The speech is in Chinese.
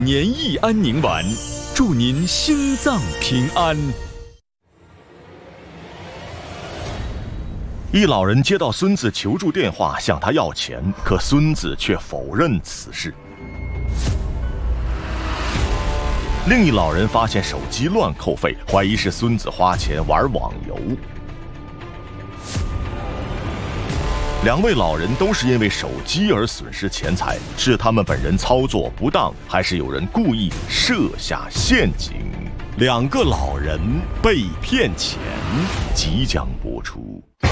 年益安宁丸，祝您心脏平安。 一老人接到孙子求助电话，向他要钱，可孙子却否认此事。另一老人发现手机乱扣费，怀疑是孙子花钱玩网游。两位老人都是因为手机而损失钱财，是他们本人操作不当，还是有人故意设下陷阱？两个老人被骗钱，即将播出。